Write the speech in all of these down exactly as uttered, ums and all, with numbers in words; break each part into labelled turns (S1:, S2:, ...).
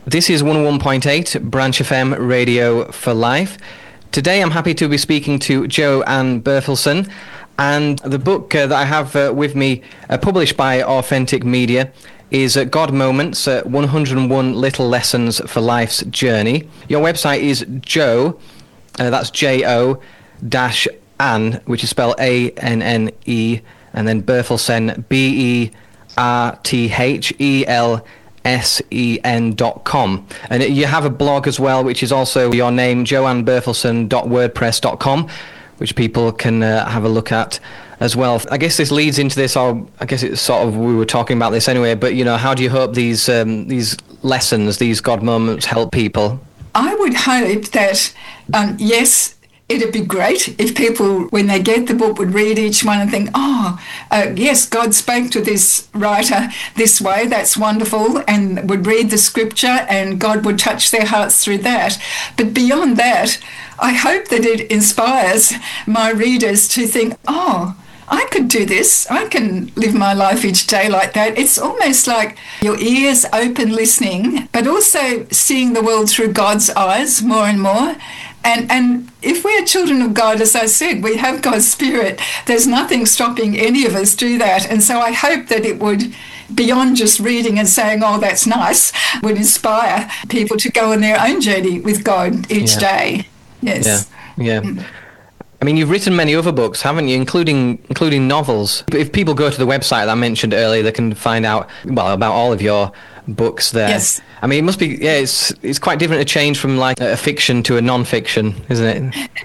S1: This is one oh one point eight Branch F M Radio for Life. Today I'm happy to be speaking to Jo-Ann Berthelsson, and the book uh, that I have uh, with me, uh, published by Authentic Media, is uh, God Moments, uh, one hundred and one Little Lessons for Life's Journey. Your website is Jo, uh, that's J O dash Ann, which is spelled A N N E, and then Berthelsson, B E R T H E L S E N dot com. And you have a blog as well, which is also your name, jo ann berthelsson dot wordpress dot com, which people can uh, have a look at as well. I guess this leads into this, or I guess it's sort of, we were talking about this anyway, but, you know, how do you hope these um, these lessons, these God moments help people?
S2: I would hope that, um, yes, it'd be great if people, when they get the book, would read each one and think, oh, uh, yes, God spoke to this writer this way, that's wonderful, and would read the scripture and God would touch their hearts through that. But beyond that, I hope that it inspires my readers to think, oh, I could do this. I can live my life each day like that. It's almost like your ears open listening, but also seeing the world through God's eyes more and more. And and if we are children of God, as I said, we have God's Spirit. There's nothing stopping any of us do that. And so I hope that it would, beyond just reading and saying, oh, that's nice, would inspire people to go on their own journey with God each
S1: yeah.
S2: day. Yes.
S1: Yeah, yeah. I mean, you've written many other books, haven't you, including including novels. If people go to the website that I mentioned earlier, they can find out, well, about all of your books there.
S2: Yes.
S1: I mean, it must be, yeah, it's it's quite different to change from like a fiction to a non-fiction, isn't it?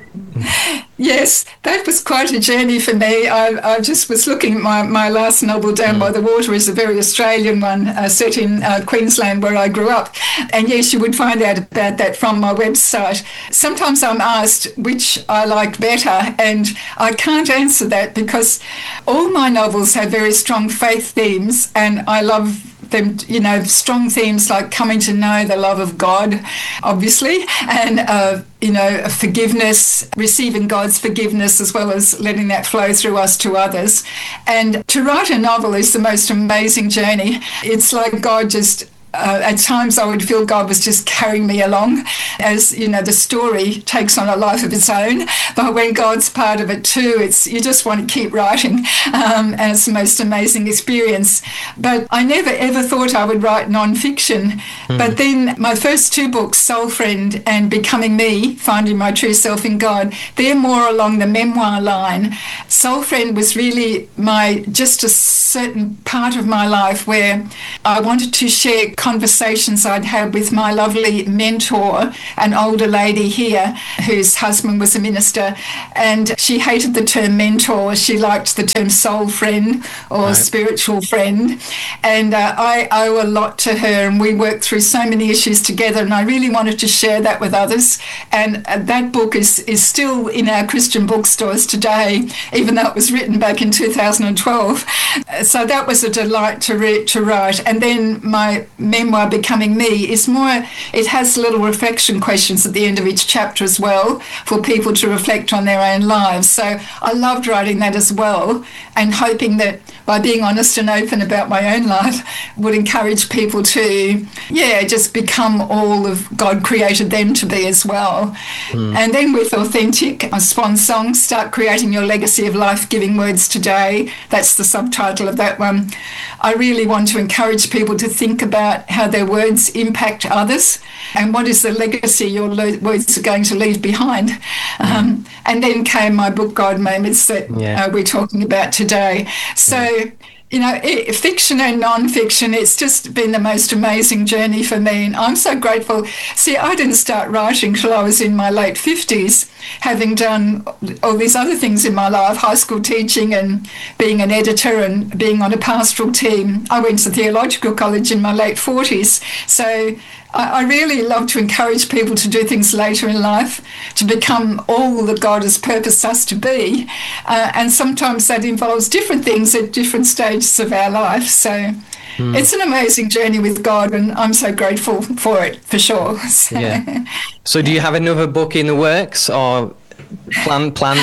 S2: Yes, that was quite a journey for me. I, I just was looking at my, my last novel, Down mm. by the Water, is a very Australian one, uh, set in uh, Queensland where I grew up. And yes, you would find out about that from my website. Sometimes I'm asked which I liked better, and I can't answer that because all my novels have very strong faith themes, and I love them, you know, strong themes like coming to know the love of God, obviously, and, uh, you know, forgiveness, receiving God's forgiveness as well as letting that flow through us to others. And to write a novel is the most amazing journey. It's like God just... Uh, at times I would feel God was just carrying me along as, you know, the story takes on a life of its own. But when God's part of it too, it's you just want to keep writing, um, and it's the most amazing experience. But I never ever thought I would write non-fiction. Mm. But then my first two books, Soul Friend and Becoming Me, Finding My True Self in God, they're more along the memoir line. Soul Friend was really my just a certain part of my life where I wanted to share conversations I'd had with my lovely mentor, an older lady here whose husband was a minister, and she hated the term mentor. She liked the term soul friend or right. spiritual friend, and uh, I owe a lot to her, and we worked through so many issues together, and I really wanted to share that with others. And uh, that book is, is still in our Christian bookstores today, even though it was written back in two thousand twelve. So that was a delight to, re- to write. And then my memoir, Becoming Me, is more, it has little reflection questions at the end of each chapter as well for people to reflect on their own lives. So I loved writing that as well, and hoping that by being honest and open about my own life would encourage people to, yeah, just become all of God created them to be as well. Mm. And then with Authentic, a swan song, Start Creating Your Legacy of Life-Giving Words Today. That's the subtitle of that one. I really want to encourage people to think about how their words impact others and what is the legacy your lo- words are going to leave behind. Mm. Um, and then came my book, God Moments, that yeah. uh, we're talking about today. So, yeah. you know, it, fiction and non-fiction, it's just been the most amazing journey for me, and I'm so grateful. See, I didn't start writing till I was in my late fifties, having done all these other things in my life, high school teaching and being an editor and being on a pastoral team. I went to theological college in my late forties, so I really love to encourage people to do things later in life, to become all that God has purposed us to be. Uh, and sometimes that involves different things at different stages of our life. So mm. it's an amazing journey with God, and I'm so grateful for it, for sure. So,
S1: yeah. So do you have another book in the works or plan, planned?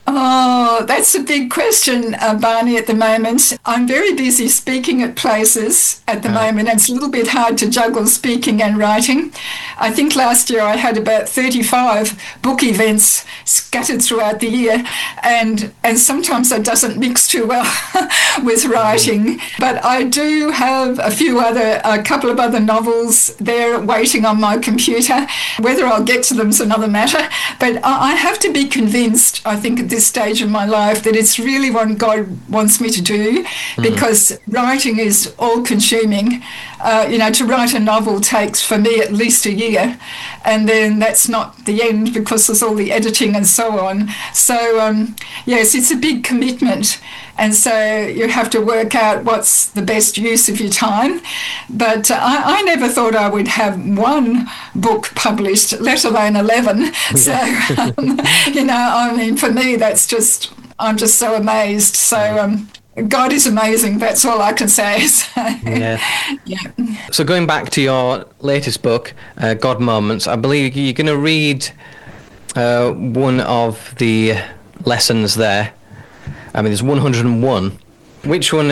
S2: Oh, that's a big question, uh, Barney, at the moment. I'm very busy speaking at places at the uh, moment. It's a little bit hard to juggle speaking and writing. I think last year I had about thirty-five book events scattered throughout the year, and, and sometimes that doesn't mix too well with writing. But I do have a few other, a couple of other novels there waiting on my computer. Whether I'll get to them is another matter. But I, I have to be convinced, I think, at this stage in my life, that it's really what God wants me to do, because mm-hmm. writing is all-consuming. Uh, you know, to write a novel takes, for me, at least a year, and then that's not the end, because there's all the editing and so on. So, um, yes, it's a big commitment, and so you have to work out what's the best use of your time. But uh, I, I never thought I would have one book published, let alone eleven. So, um, you know, I mean, for me, that's just, I'm just so amazed. So, um, God is amazing. That's all I can say. So,
S1: yeah.
S2: yeah.
S1: So going back to your latest book, uh, God Moments, I believe you're going to read uh, one of the lessons there. I mean, there's one hundred and one. Which one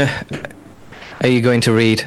S1: are you going to read?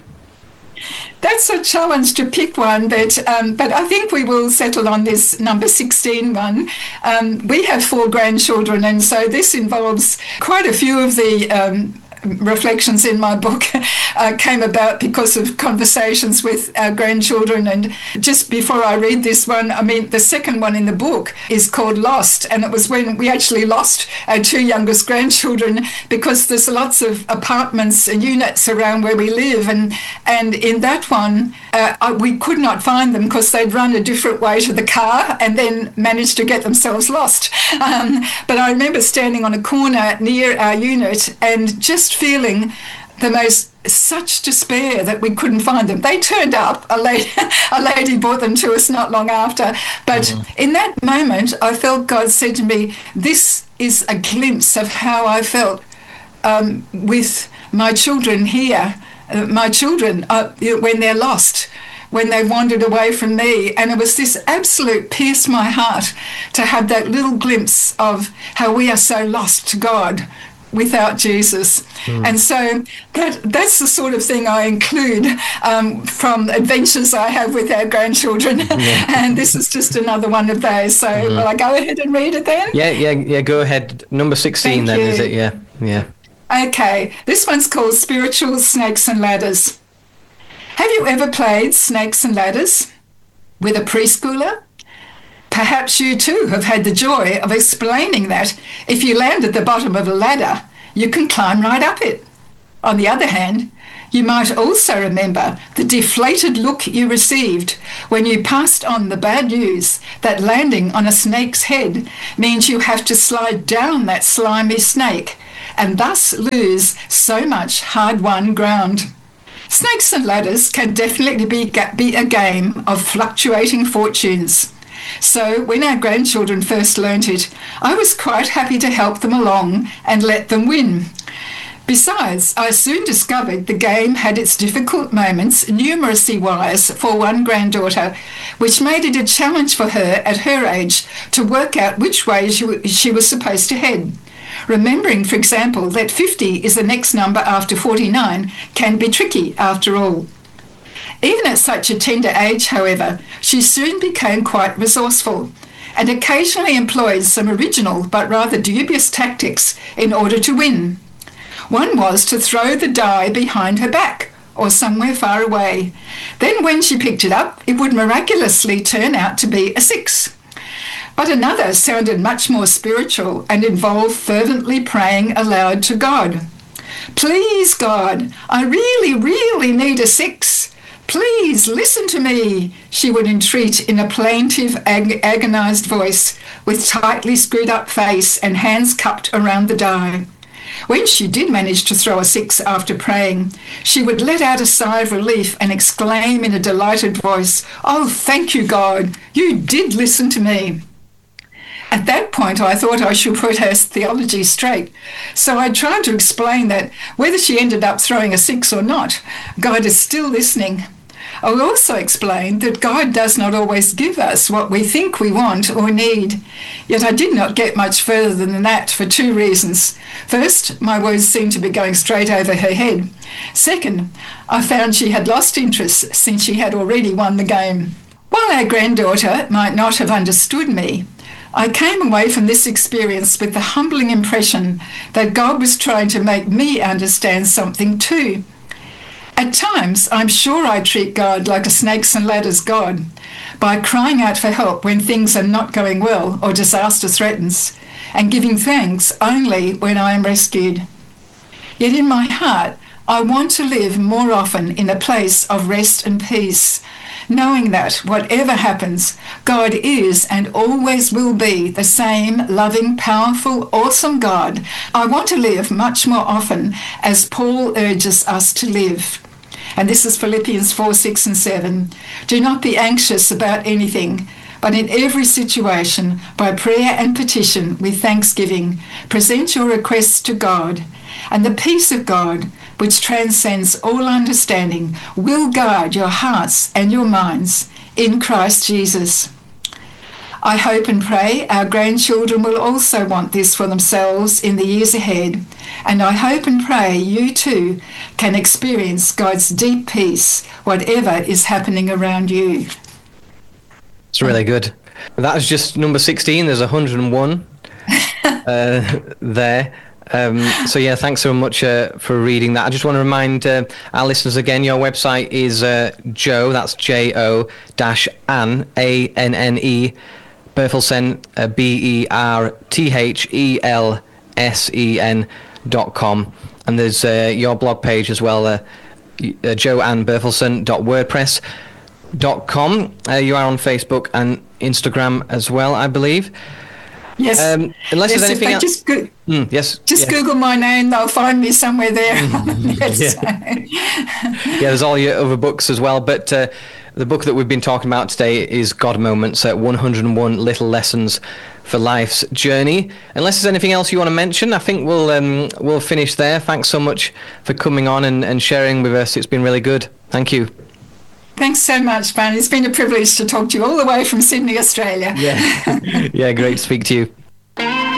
S2: That's a challenge to pick one, but um, but I think we will settle on this number sixteen one. Um, we have four grandchildren, and so this involves quite a few of the um, reflections in my book uh, came about because of conversations with our grandchildren. And just before I read this one, I mean, the second one in the book is called Lost, and it was when we actually lost our two youngest grandchildren, because there's lots of apartments and units around where we live, and and in that one uh, we could not find them because they'd run a different way to the car and then managed to get themselves lost. Um, but I remember standing on a corner near our unit and just feeling the most such despair that we couldn't find them. They turned up. A lady, a lady brought them to us not long after. But mm. in that moment, I felt God said to me, "This is a glimpse of how I felt um, with my children here. Uh, my children uh, when they're lost." When they wandered away from me. And it was this absolute pierced my heart to have that little glimpse of how we are so lost to God without Jesus. Mm. And so that that's the sort of thing I include um, from adventures I have with our grandchildren. Yeah. And this is just another one of those. So mm. will I go ahead and read it then?
S1: Yeah, yeah, yeah, go ahead. Number sixteen. Thank then, you. Is it? Yeah, yeah.
S2: Okay, this one's called Spiritual Snakes and Ladders. Have you ever played snakes and ladders with a preschooler? Perhaps you too have had the joy of explaining that if you land at the bottom of a ladder, you can climb right up it. On the other hand, you might also remember the deflated look you received when you passed on the bad news that landing on a snake's head means you have to slide down that slimy snake and thus lose so much hard-won ground. Snakes and ladders can definitely be, be a game of fluctuating fortunes. So when our grandchildren first learnt it, I was quite happy to help them along and let them win. Besides, I soon discovered the game had its difficult moments numeracy-wise for one granddaughter, which made it a challenge for her at her age to work out which way she, she was supposed to head. Remembering, for example, that fifty is the next number after forty-nine can be tricky after all. Even at such a tender age, however, she soon became quite resourceful and occasionally employed some original but rather dubious tactics in order to win. One was to throw the die behind her back or somewhere far away. Then when she picked it up, it would miraculously turn out to be a six. But another sounded much more spiritual and involved fervently praying aloud to God. "Please, God, I really, really need a six. Please listen to me," she would entreat in a plaintive, ag- agonized voice with tightly screwed up face and hands cupped around the die. When she did manage to throw a six after praying, she would let out a sigh of relief and exclaim in a delighted voice, "Oh, thank you, God, you did listen to me." At that point, I thought I should put her theology straight. So I tried to explain that whether she ended up throwing a six or not, God is still listening. I will also explain that God does not always give us what we think we want or need. Yet I did not get much further than that for two reasons. First, my words seemed to be going straight over her head. Second, I found she had lost interest since she had already won the game. While our granddaughter might not have understood me, I came away from this experience with the humbling impression that God was trying to make me understand something too. At times, I'm sure I treat God like a snakes and ladders God, by crying out for help when things are not going well or disaster threatens, and giving thanks only when I am rescued. Yet in my heart, I want to live more often in a place of rest and peace, knowing that whatever happens, God is and always will be the same loving, powerful, awesome God. I want to live much more often as Paul urges us to live. And this is Philippians four, six and seven. Do not be anxious about anything, but in every situation, by prayer and petition with thanksgiving, present your requests to God. And the peace of God, which transcends all understanding, will guard your hearts and your minds in Christ Jesus. I hope and pray our grandchildren will also want this for themselves in the years ahead. And I hope and pray you too can experience God's deep peace, whatever is happening around you.
S1: It's really good. That was just number sixteen. There's one hundred and one uh, there. Um, so yeah, thanks so much uh, for reading that. I just want to remind uh, our listeners again, your website is uh, Joe, that's J O dash Anne, A N N E, Berthelsen, uh, B E R T H E L S E N dot com. And there's uh, your blog page as well, uh, uh, joe ann berthelsen dot wordpress dot com. Uh, you are on Facebook and Instagram as well, I believe.
S2: Yes.
S1: Um, unless
S2: yes,
S1: there's anything else.
S2: Just, go-
S1: mm, yes.
S2: just
S1: yes.
S2: Google my name, they'll find me somewhere there. yes.
S1: yeah. yeah, there's all your other books as well. But uh, the book that we've been talking about today is God Moments, uh, one hundred and one Little Lessons for Life's Journey. Unless there's anything else you want to mention, I think we'll um, we'll finish there. Thanks so much for coming on and, and sharing with us. It's been really good. Thank you.
S2: Thanks so much, Ben. It's been a privilege to talk to you all the way from Sydney, Australia.
S1: Yeah, yeah, great to speak to you.